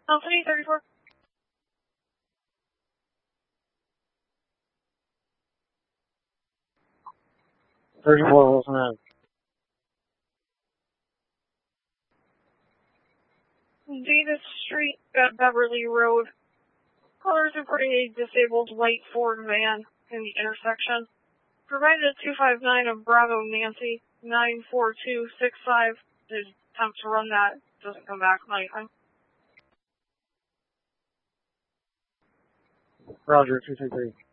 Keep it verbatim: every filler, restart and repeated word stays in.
Company thirty-four. thirty-four, Wilson Ave. Davis Street at Beverly Road. Callers reporting a disabled white Ford van in the intersection. Provided at two five nine of Bravo Nancy, nine four two six five. Did attempt to run that. Doesn't come back on anything. Roger, two two three.